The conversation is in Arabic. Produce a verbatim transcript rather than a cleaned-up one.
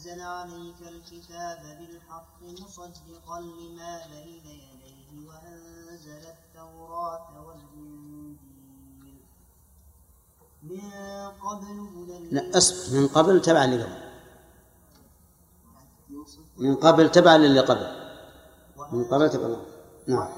ونزل عليك الكتاب بالحق مصدقا لما بين يديه وأنزل التوراة والإنجيل من قبل هدى. لا أصبر، من قبل تبع اللي قبل، من قبل تبع اللي قبل، من قبل تبع. نعم.